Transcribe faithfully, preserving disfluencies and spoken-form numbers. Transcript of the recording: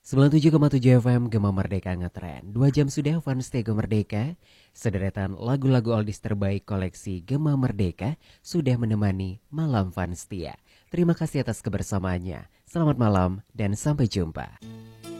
sembilan puluh tujuh koma tujuh F M Gema Merdeka ngetren. Dua jam sudah Fun Stay Gema Merdeka. Sederetan lagu-lagu oldies terbaik koleksi Gema Merdeka sudah menemani malam Fun Setia. Terima kasih atas kebersamaannya. Selamat malam dan sampai jumpa.